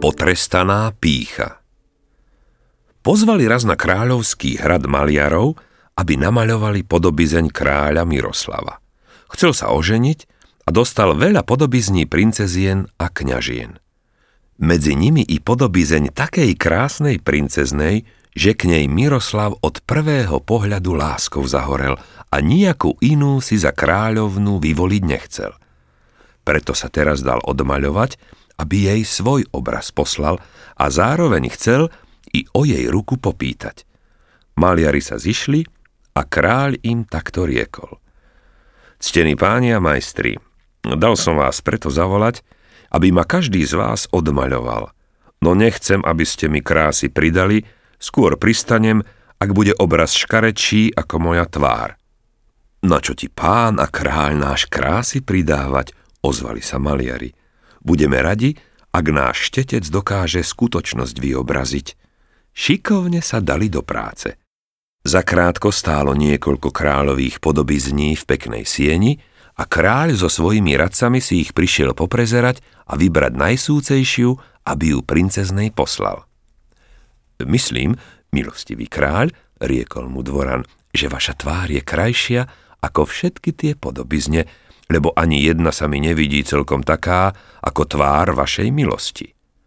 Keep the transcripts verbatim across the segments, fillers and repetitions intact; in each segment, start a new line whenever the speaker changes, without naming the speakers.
Potrestaná pýcha. Pozvali raz na kráľovský hrad maliarov, aby namaľovali podobizeň kráľa Miroslava. Chcel sa oženiť a dostal veľa podobizní princezien a kňažien. Medzi nimi i podobizeň takej krásnej princeznej, že k nej Miroslav od prvého pohľadu láskou zahorel a nijakú inú si za kráľovnú vyvoliť nechcel. Preto sa teraz dal odmaľovať, aby jej svoj obraz poslal a zároveň chcel i o jej ruku popýtať. Maliari sa zišli a kráľ im takto riekol. Ctení páni a majstri, dal som vás preto zavolať, aby ma každý z vás odmaľoval. No nechcem, aby ste mi krásy pridali, skôr pristanem, ak bude obraz škarečí ako moja tvár. Na čo ti pán a kráľ náš krásy pridávať, ozvali sa maliari. Budeme radi, ak náš štetec dokáže skutočnosť vyobraziť. Šikovne sa dali do práce. Zakrátko stálo niekoľko kráľových podobizní v peknej sieni a kráľ so svojimi radcami si ich prišiel poprezerať a vybrať najsúcejšiu, aby ju princeznej poslal. Myslím, milostivý kráľ, riekol mu dvoran, že vaša tvár je krajšia ako všetky tie podobizne, lebo ani jedna sa mi nevidí celkom taká, ako tvár vašej milosti.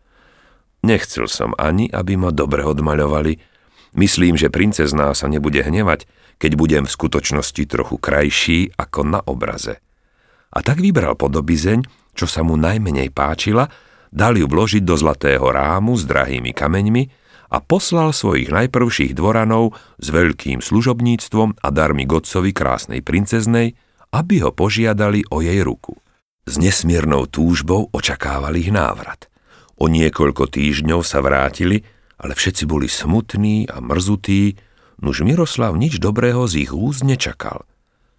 Nechcel som ani, aby ma dobre odmaľovali. Myslím, že princezná sa nebude hnevať, keď budem v skutočnosti trochu krajší ako na obraze. A tak vybral podobizeň, čo sa mu najmenej páčila, dal ju vložiť do zlatého rámu s drahými kameňmi a poslal svojich najprvších dvoranov s veľkým služobníctvom a darmi godcovi krásnej princeznej, aby ho požiadali o jej ruku. S nesmiernou túžbou očakávali ich návrat. O niekoľko týždňov sa vrátili, ale všetci boli smutní a mrzutí, nuž Miroslav nič dobrého z ich úst nečakal.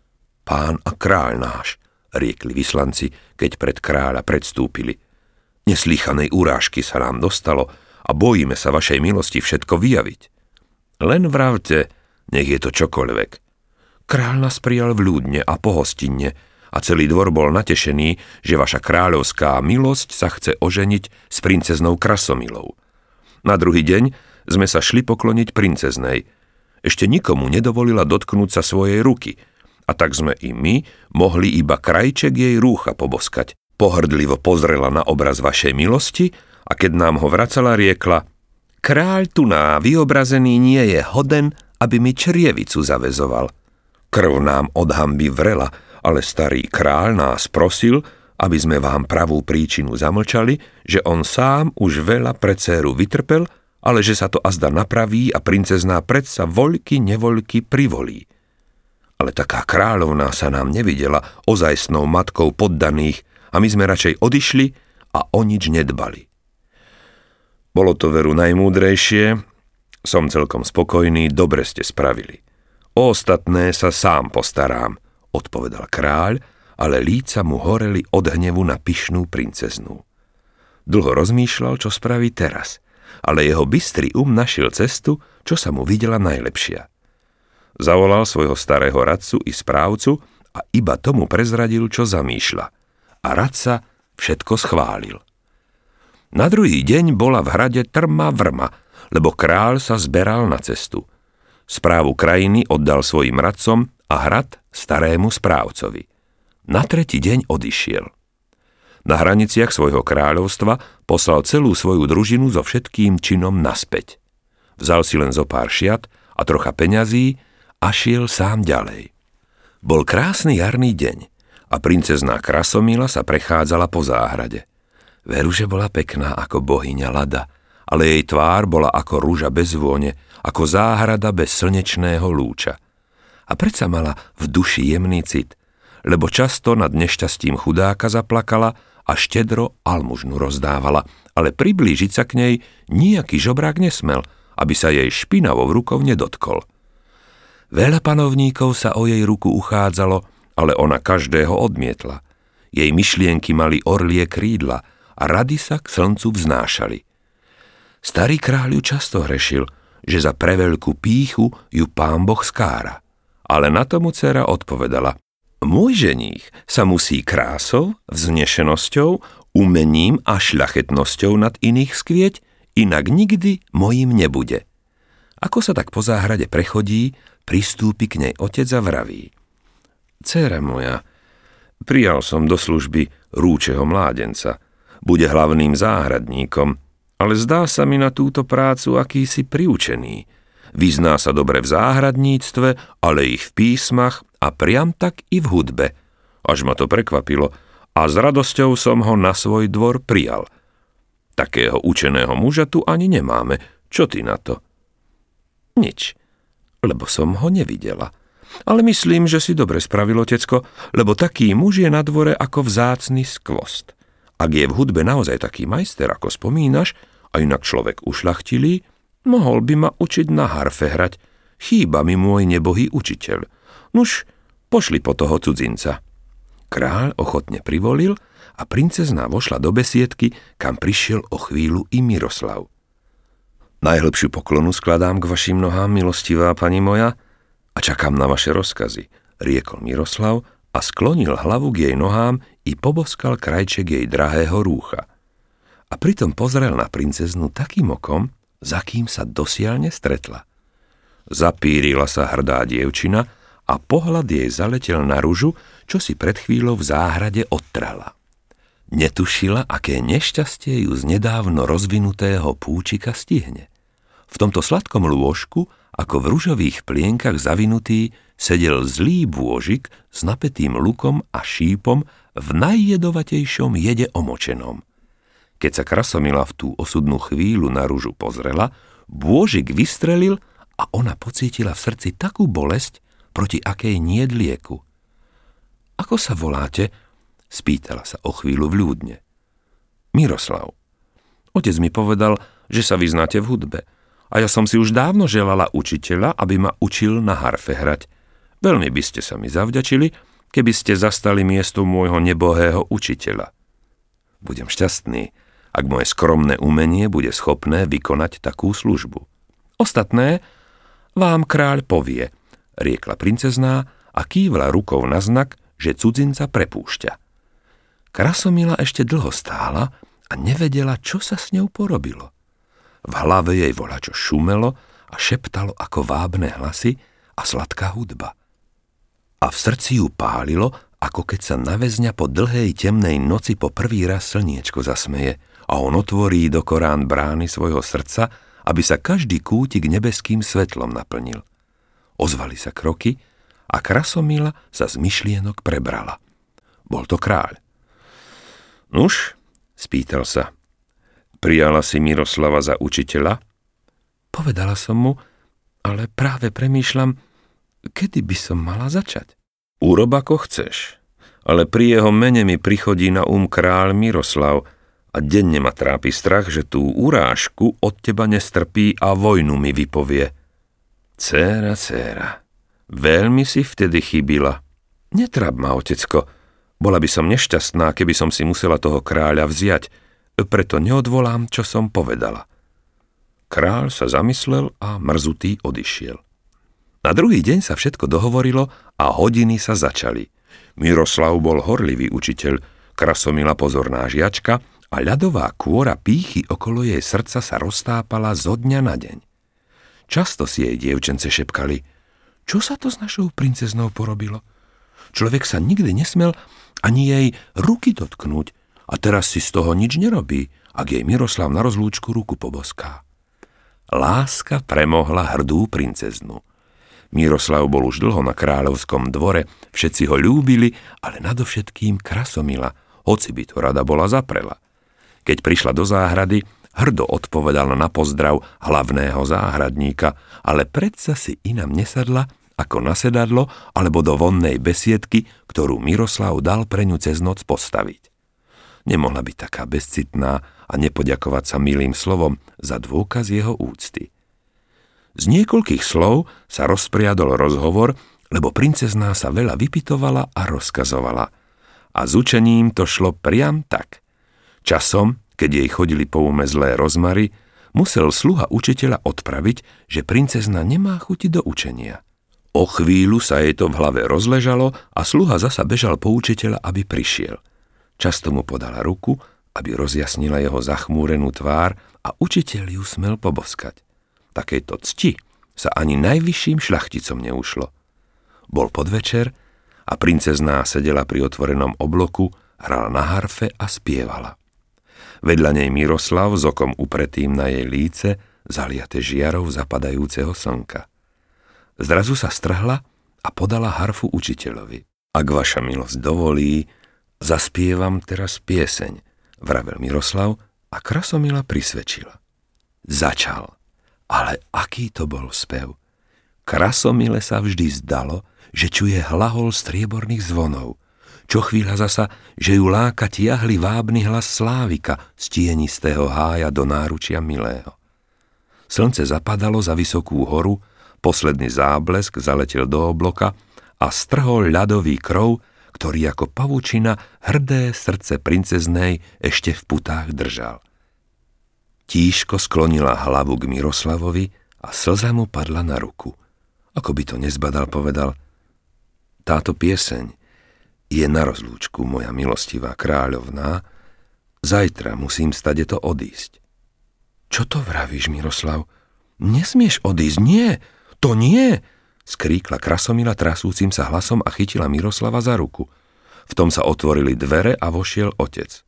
Pán a kráľ náš, riekli vyslanci, keď pred kráľa predstúpili. Neslýchanej urážky sa nám dostalo a bojíme sa vašej milosti všetko vyjaviť. Len vravte, nech je to čokoľvek. Kráľ nás prijal vľúdne a pohostinne a celý dvor bol natešený, že vaša kráľovská milosť sa chce oženiť s princeznou Krasomilou. Na druhý deň sme sa šli pokloniť princeznej. Ešte nikomu nedovolila dotknúť sa svojej ruky, a tak sme i my mohli iba krajček jej rúcha poboskať. Pohrdlivo pozrela na obraz vašej milosti a keď nám ho vracala, riekla: Kráľ tuná vyobrazený nie je hoden, aby mi črievicu zavezoval. Krv nám od hanby vrela, ale starý kráľ nás prosil, aby sme vám pravú príčinu zamlčali, že on sám už veľa pre dcéru vytrpel, ale že sa to azda napraví a princezná predsa voľky nevoľky privolí. Ale taká kráľovná sa nám nevidela ozajstnou matkou poddaných a my sme radšej odišli a o nič nedbali. Bolo to veru najmúdrejšie, som celkom spokojný, dobre ste spravili. O ostatné sa sám postarám, odpovedal kráľ, ale líca mu horeli od hnevu na pyšnú princeznú. Dlho rozmýšľal, čo spraví teraz, ale jeho bystrý um našiel cestu, čo sa mu videla najlepšia. Zavolal svojho starého radcu i správcu a iba tomu prezradil, čo zamýšľa. A radca všetko schválil. Na druhý deň bola v hrade trma vrma, lebo kráľ sa zberal na cestu. Správu krajiny oddal svojim radcom a hrad starému správcovi. Na tretí deň odišiel. Na hraniciach svojho kráľovstva poslal celú svoju družinu so všetkým činom naspäť. Vzal si len zo pár šiat a trocha peňazí a šiel sám ďalej. Bol krásny jarný deň a princezná Krasomila sa prechádzala po záhrade. Veru, že bola pekná ako bohyňa Lada, ale jej tvár bola ako ruža bez vône, ako záhrada bez slnečného lúča. A predsa mala v duši jemný cit, lebo často nad nešťastím chudáka zaplakala a štedro almužnu rozdávala, ale priblížiť sa k nej nijaký žobrák nesmel, aby sa jej špinavou rukou nedotkol. Veľa panovníkov sa o jej ruku uchádzalo, ale ona každého odmietla. Jej myšlienky mali orlie krídla a rady sa k slncu vznášali. Starý kráľ ju často hrešil, že za preveľkú pýchu ju pán Boh skára. Ale na tomu dcera odpovedala: Môj ženích sa musí krásou, vznešenosťou, umením a šľachetnosťou nad iných skvieť, inak nikdy mojím nebude. Ako sa tak po záhrade prechodí, pristúpi k nej otec a vraví: Dcéra moja, prijal som do služby rúčeho mládenca. Bude hlavným záhradníkom, ale zdá sa mi na túto prácu akýsi priučený. Vyzná sa dobre v záhradníctve, ale ich v písmach a priam tak i v hudbe. Až ma to prekvapilo a s radosťou som ho na svoj dvor prijal. Takého učeného muža tu ani nemáme. Čo ty na to? Nič, lebo som ho nevidela. Ale myslím, že si dobre spravil, otecko, lebo taký muž je na dvore ako vzácny skvost. Ak je v hudbe naozaj taký majster, ako spomínaš, a inak človek ušľachtilý, mohol by ma učiť na harfe hrať. Chýba mi môj nebohý učiteľ. Nuž, pošli po toho cudzinca. Kráľ ochotne privolil a princezná vošla do besiedky, kam prišiel o chvíľu i Miroslav. Najhlbšiu poklonu skladám k vašim nohám, milostivá pani moja, a čakám na vaše rozkazy, riekol Miroslav a sklonil hlavu k jej nohám i poboskal krajček jej drahého rúcha. A pritom pozrel na princeznu takým okom, za kým sa dosiaľ nestretla. Zapírila sa hrdá dievčina a pohľad jej zaletel na ružu, čo si pred chvíľou v záhrade odtrala. Netušila, aké nešťastie ju z nedávno rozvinutého púčika stihne. V tomto sladkom lôžku, ako v ružových plienkach zavinutý, sedel zlý bôžik s napätým lukom a šípom v najjedovatejšom jede omočenom. Keď sa Krasomila v tú osudnú chvíľu na ružu pozrela, bôžik vystrelil a ona pocítila v srdci takú bolesť, proti akej niet lieku. Ako sa voláte? Spýtala sa o chvíľu vľúdne. Miroslav. Otec mi povedal, že sa vyznáte v hudbe. A ja som si už dávno želala učiteľa, aby ma učil na harfe hrať. Veľmi by ste sa mi zavďačili, keby ste zastali miesto môjho nebohého učiteľa. Budem šťastný, ak moje skromné umenie bude schopné vykonať takú službu. Ostatné vám kráľ povie, riekla princezná a kývla rukou na znak, že cudzinca prepúšťa. Krasomila ešte dlho stála a nevedela, čo sa s ňou porobilo. V hlave jej voľačo šumelo a šeptalo ako vábne hlasy a sladká hudba. A v srdci ju pálilo, ako keď sa na väzňa po dlhej temnej noci po prvý raz slniečko zasmeje a on otvorí do Korán brány svojho srdca, aby sa každý kútik nebeským svetlom naplnil. Ozvali sa kroky a Krasomila sa z myšlienok prebrala. Bol to kráľ. Nuž, spýtal sa, prijala si Miroslava za učiteľa? Povedala som mu, ale práve premýšľam, kedy by som mala začať. Urob ako chceš, ale pri jeho mene mi prichodí na um kráľ Miroslav a denne ma trápi strach, že tú urážku od teba nestrpí a vojnu mi vypovie. Céra, céra, veľmi si vtedy chybila. Netráp ma, otecko, bola by som nešťastná, keby som si musela toho kráľa vziať, preto neodvolám, čo som povedala. Kráľ sa zamyslel a mrzutý odišiel. Na druhý deň sa všetko dohovorilo a hodiny sa začali. Miroslav bol horlivý učiteľ, Krasomila pozorná žiačka a ľadová kôra pýchy okolo jej srdca sa roztápala zo dňa na deň. Často si jej dievčence šepkali, čo sa to s našou princeznou porobilo? Človek sa nikdy nesmel ani jej ruky dotknúť a teraz si z toho nič nerobí, ak jej Miroslav na rozlúčku ruku poboská. Láska premohla hrdú princeznu. Miroslav bol už dlho na kráľovskom dvore, všetci ho ľúbili, ale nadovšetkým Krasomila, hoci by to rada bola zaprela. Keď prišla do záhrady, hrdo odpovedala na pozdrav hlavného záhradníka, ale predsa si inam nesadla ako na sedadlo alebo do vonnej besiedky, ktorú Miroslav dal pre ňu cez noc postaviť. Nemohla byť taká bezcitná a nepoďakovať sa milým slovom za dôkaz jeho úcty. Z niekoľkých slov sa rozpriadol rozhovor, lebo princezná sa veľa vypytovala a rozkazovala. A s učením to šlo priam tak. Časom, keď jej chodili po ume zlé rozmary, musel sluha učiteľa odpraviť, že princezna nemá chuti do učenia. O chvíľu sa jej to v hlave rozležalo a sluha zasa bežal po učiteľa, aby prišiel. Často mu podala ruku aby rozjasnila jeho zachmúrenú tvár a učiteľ ju smel poboskať. Takejto cti sa ani najvyšším šľachticom neušlo. Bol podvečer a princezná sedela pri otvorenom obloku, hrala na harfe a spievala. Vedľa nej Miroslav s okom upretým na jej líce, zaliate žiarou zapadajúceho slnka. Zrazu sa strhla a podala harfu učiteľovi. Ak vaša milosť dovolí, zaspievam teraz pieseň, vravel Miroslav a Krasomila prisvedčila. Začal, ale aký to bol spev. Krasomile sa vždy zdalo, že čuje hlahol strieborných zvonov, čo chvíľa zasa, že ju láka tiahli vábny hlas Slávika z tienistého hája do náručia milého. Slnce zapadalo za vysokú horu, posledný záblesk zaletel do obloka a strhol ľadový krov, ktorý ako pavučina hrdé srdce princeznej ešte v putách držal. Tíško sklonila hlavu k Miroslavovi a slza mu padla na ruku. Ako by to nezbadal, povedal: táto pieseň je na rozlúčku, moja milostivá kráľovná, zajtra musím stade to odísť. Čo to vravíš, Miroslav? Nesmieš odísť, nie, to nie, skríkla Krasomila trasúcim sa hlasom a chytila Miroslava za ruku. V tom sa otvorili dvere a vošiel otec.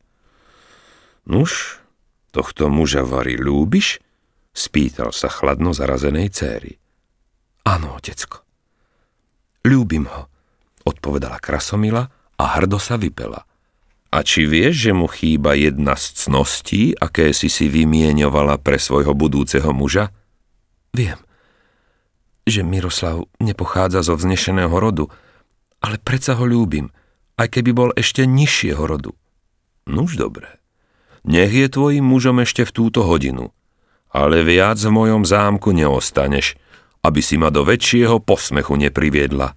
Nuž, tohto muža vari ľúbiš? Spýtal sa chladno zarazenej céry. Áno, otecko. Ľúbim ho, odpovedala Krasomila a hrdo sa vypela. A či vieš, že mu chýba jedna z cností, aké si si vymieňovala pre svojho budúceho muža? Viem, že Miroslav nepochádza zo vznešeného rodu, ale predsa ho ľúbim, aj keby bol ešte nižšieho rodu. Nuž dobre, nech je tvojim mužom ešte v túto hodinu, ale viac v mojom zámku neostaneš, aby si ma do väčšieho posmechu nepriviedla.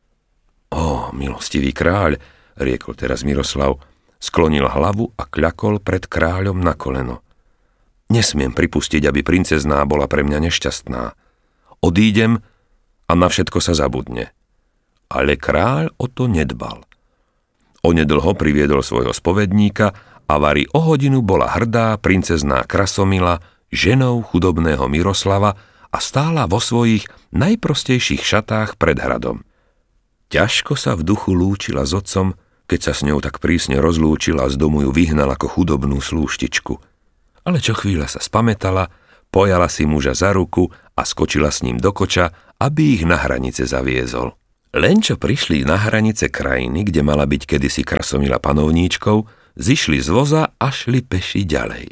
Ó, milostivý kráľ, riekol teraz Miroslav, sklonil hlavu a kľakol pred kráľom na koleno. Nesmiem pripustiť, aby princezná bola pre mňa nešťastná. Odídem a na všetko sa zabudne. Ale kráľ o to nedbal. Onedlho priviedol svojho spovedníka a vari o hodinu bola hrdá princezná Krasomila ženou chudobného Miroslava a stála vo svojich najprostejších šatách pred hradom. Ťažko sa v duchu lúčila s otcom, keď sa s ňou tak prísne rozlúčila a z domu ju vyhnal ako chudobnú slúštičku. Ale čo chvíľa sa spamätala, pojala si muža za ruku a skočila s ním do koča, aby ich na hranice zaviezol. Len čo prišli na hranice krajiny, kde mala byť kedysi Krasomila panovníčkou, zišli z voza a šli peši ďalej.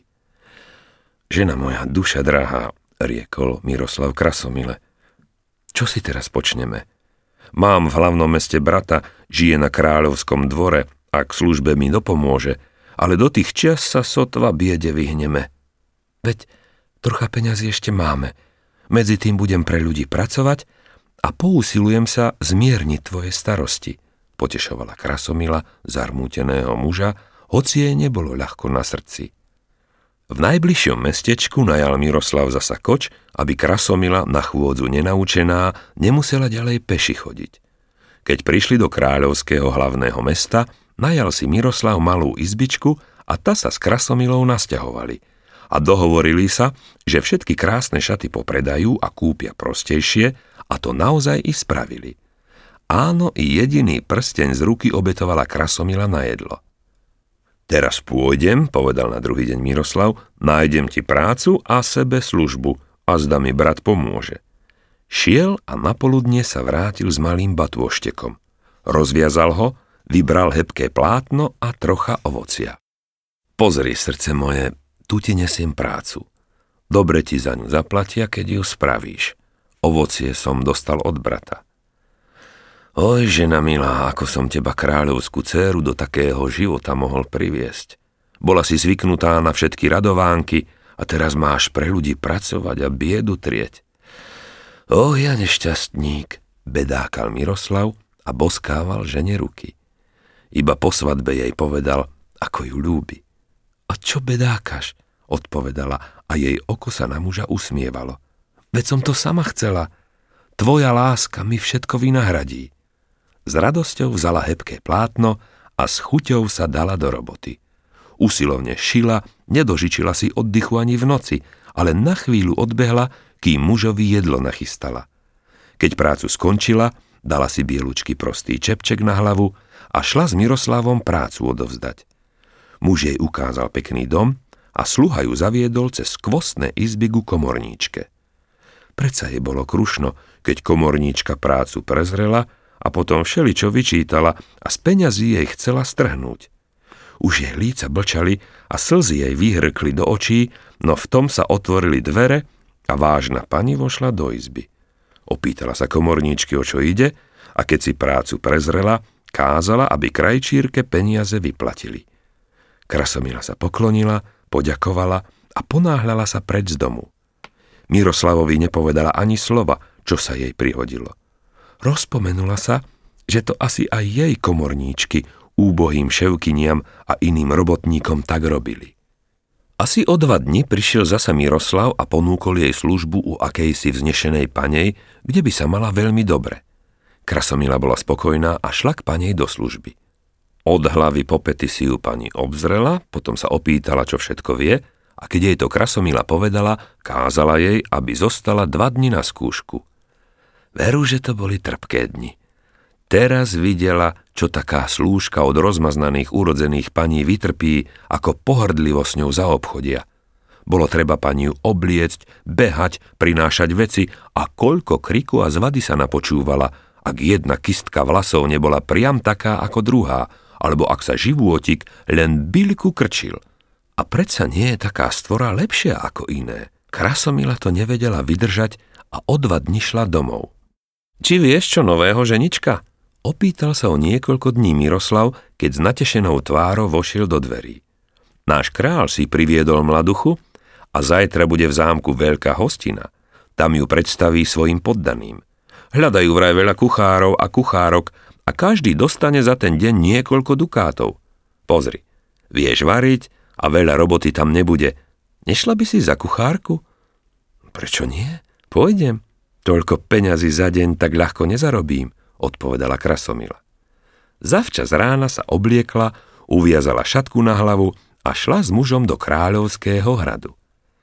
Žena moja, duša drahá, riekol Miroslav Krasomile. Čo si teraz počneme? Mám v hlavnom meste brata, žije na kráľovskom dvore, a k službe mi dopomôže, ale do tých čias sa sotva biede vyhneme. Veď trocha peňazí ešte máme. Medzi tým budem pre ľudí pracovať a pousilujem sa zmierniť tvoje starosti, potešovala Krasomila zarmúteného muža, hoci jej nebolo ľahko na srdci. V najbližšom mestečku najal Miroslav zasa koč, aby Krasomila, na chôdzu nenaučená, nemusela ďalej peši chodiť. Keď prišli do kráľovského hlavného mesta, najal si Miroslav malú izbičku a ta sa s Krasomilou nasťahovali. A dohovorili sa, že všetky krásne šaty popredajú a kúpia prostejšie, a to naozaj i spravili. Áno, i jediný prsteň z ruky obetovala Krasomila na jedlo. Teraz pôjdem, povedal na druhý deň Miroslav, nájdem ti prácu a sebe službu a zda mi brat pomôže. Šiel a napoludne sa vrátil s malým batôštekom. Rozviazal ho, vybral hebké plátno a trocha ovocia. Pozri, srdce moje, tu ti nesiem prácu. Dobre ti za ňu zaplatia, keď ju spravíš. Ovocie som dostal od brata. Oj, žena milá, ako som teba kráľovskú dcéru do takého života mohol priviesť. Bola si zvyknutá na všetky radovánky a teraz máš pre ľudí pracovať a biedu trieť. O, ja nešťastník, bedákal Miroslav a boskával žene ruky. Iba po svadbe jej povedal, ako ju ľúbi. A čo bedákaš? Odpovedala a jej oko sa na muža usmievalo. Veď som to sama chcela. Tvoja láska mi všetko vynahradí. S radosťou vzala hebké plátno a s chuťou sa dala do roboty. Usilovne šila, nedožičila si oddychu ani v noci, ale na chvíľu odbehla, kým mužovi jedlo nachystala. Keď prácu skončila, dala si bielučky prostý čepček na hlavu a šla s Miroslavom prácu odovzdať. Muž jej ukázal pekný dom a sluha ju zaviedol cez skvostné izby ku komorníčke. Predsa jej bolo krušno, keď komorníčka prácu prezrela a potom všeličo vyčítala a z peňazí jej chcela strhnúť. Už jej líca blčali a slzy jej vyhrkli do očí, no v tom sa otvorili dvere a vážna pani vošla do izby. Opýtala sa komorníčky, o čo ide, a keď si prácu prezrela, kázala, aby krajčírke peniaze vyplatili. Krasomila sa poklonila, poďakovala a ponáhľala sa preč z domu. Miroslavovi nepovedala ani slova, čo sa jej prihodilo. Rozpomenula sa, že to asi aj jej komorníčky úbohým ševkyniam a iným robotníkom tak robili. Asi o dva dni prišiel zasa Miroslav a ponúkol jej službu u akejsi vznešenej panej, kde by sa mala veľmi dobre. Krasomila bola spokojná a šla k panej do služby. Od hlavy po pety si ju pani obzrela, potom sa opýtala, čo všetko vie, a keď jej to Krasomila povedala, kázala jej, aby zostala dva dni na skúšku. Veru, že to boli trpké dni. Teraz videla, čo taká slúžka od rozmaznaných urodzených paní vytrpí, ako pohrdlivo s ňou zaobchodia. Bolo treba pani ju obliecť, behať, prinášať veci a koľko kriku a zvady sa napočúvala, ak jedna kistka vlasov nebola priam taká ako druhá, alebo ak sa živôtik len byľku krčil. A predsa nie je taká stvora lepšia ako iné. Krasomila to nevedela vydržať a o dva dni šla domov. Či vieš čo nového, ženička? Opýtal sa o niekoľko dní Miroslav, keď s natešenou tvárou vošiel do dverí. Náš kráľ si priviedol mladuchu a zajtra bude v zámku veľká hostina. Tam ju predstaví svojim poddaným. Hľadajú vraj veľa kuchárov a kuchárok a každý dostane za ten deň niekoľko dukátov. Pozri, vieš variť a veľa roboty tam nebude. Nešla by si za kuchárku? Prečo nie? Pôjdem. Toľko peňazí za deň tak ľahko nezarobím, odpovedala Krasomila. Zavčas rána sa obliekla, uviazala šatku na hlavu a šla s mužom do kráľovského hradu.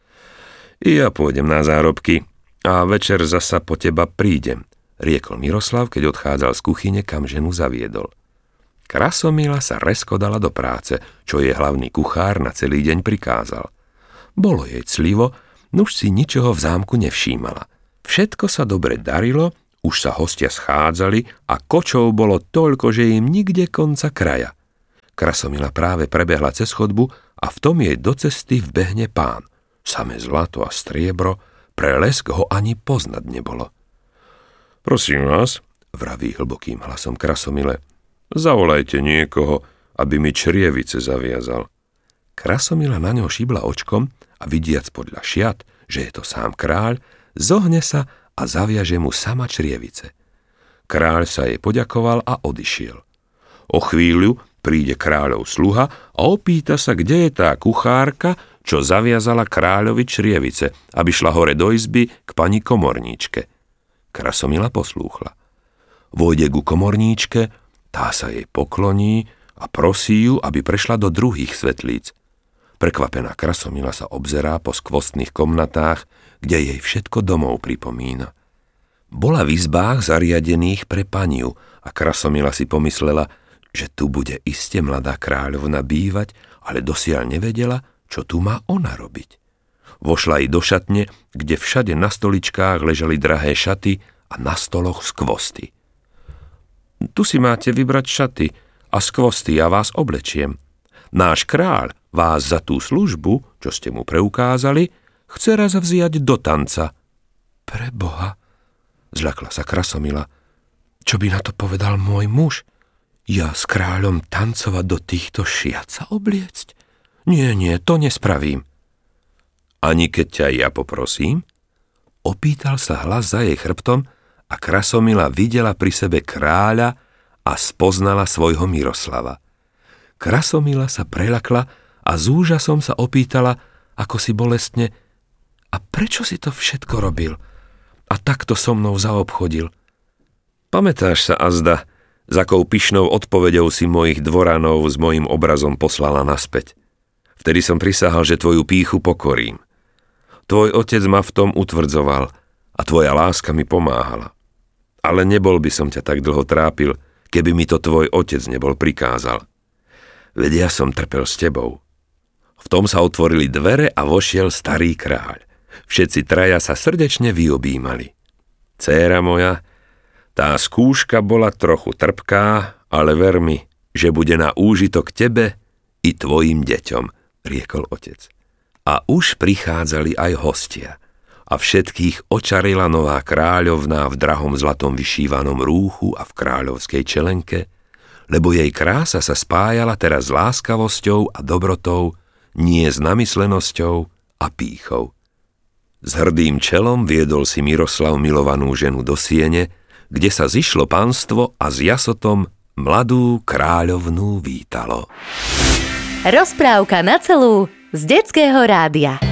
I ja pôjdem na zárobky a večer zasa po teba prídem, riekol Miroslav, keď odchádzal z kuchyne, kam ženu zaviedol. Krasomila sa rezko dala do práce, čo jej hlavný kuchár na celý deň prikázal. Bolo jej clivo, nuž si ničoho v zámku nevšímala. Všetko sa dobre darilo, už sa hostia schádzali a kočov bolo toľko, že im nikde konca kraja. Krasomila práve prebehla cez chodbu a v tom jej do cesty vbehne pán. Samé zlato a striebro, pre lesk ho ani poznať nebolo. Prosím vás, vraví hlbokým hlasom Krasomile, zavolajte niekoho, aby mi črievice zaviazal. Krasomila na ňo šibla očkom a vidiac podľa šiat, že je to sám kráľ, zohne sa a zaviaže mu sama črievice. Kráľ sa jej poďakoval a odišiel. O chvíľu príde kráľov sluha a opýta sa, kde je tá kuchárka, čo zaviazala kráľovi črievice, aby šla hore do izby k pani komorníčke. Krasomila poslúchla. Vojde ku komorníčke, tá sa jej pokloní a prosí ju, aby prešla do druhých svetlíc. Prekvapená Krasomila sa obzerá po skvostných komnatách, kde jej všetko domov pripomína. Bola v izbách zariadených pre paniu a Krasomila si pomyslela, že tu bude iste mladá kráľovna bývať, ale dosiaľ nevedela, čo tu má ona robiť. Vošla i do šatne, kde všade na stoličkách ležali drahé šaty a na stoloch skvosty. Tu si máte vybrať šaty a skvosty ja vás oblečiem. Náš kráľ vás za tú službu, čo ste mu preukázali, chce raz vziať do tanca. Preboha, zľakla sa Krasomila. Čo by na to povedal môj muž? Ja s kráľom tancovať do týchto šiat sa obliecť? Nie, nie, to nespravím. Ani keď ťa ja poprosím? Opýtal sa hlas za jej chrbtom a Krasomila videla pri sebe kráľa a spoznala svojho Miroslava. Krasomila sa preľakla a s úžasom sa opýtala, ako si bolestne, a prečo si to všetko robil? A takto so mnou zaobchodil? Pamätáš sa, azda, s akou pyšnou odpoveďou si mojich dvoranov s mojím obrazom poslala naspäť? Vtedy som prisahal, že tvoju pýchu pokorím. Tvoj otec ma v tom utvrdzoval a tvoja láska mi pomáhala. Ale nebol by som ťa tak dlho trápil, keby mi to tvoj otec nebol prikázal. Veď ja som trpel s tebou. V tom sa otvorili dvere a vošiel starý kráľ. Všetci traja sa srdečne vyobímali. Dcéra moja, tá skúška bola trochu trpká, ale ver mi, že bude na úžitok tebe i tvojim deťom, riekol otec. A už prichádzali aj hostia. A všetkých očarila nová kráľovná v drahom zlatom vyšívanom rúchu a v kráľovskej čelenke, lebo jej krása sa spájala teraz s láskavosťou a dobrotou, nie s namyslenosťou a pýchou. S hrdým čelom viedol si Miroslav milovanú ženu do siene, kde sa zišlo panstvo a s jasotom mladú kráľovnú vítalo.
Rozprávka na celú z Detského rádia.